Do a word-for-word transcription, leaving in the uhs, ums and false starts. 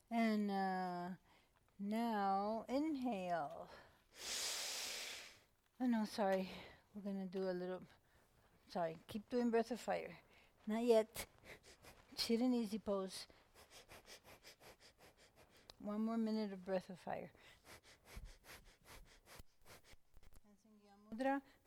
And uh, now inhale. Oh no, sorry. We're gonna do a little. Sorry. Keep doing breath of fire. Not yet. Sit in easy pose. One more minute of breath of fire. Mudra.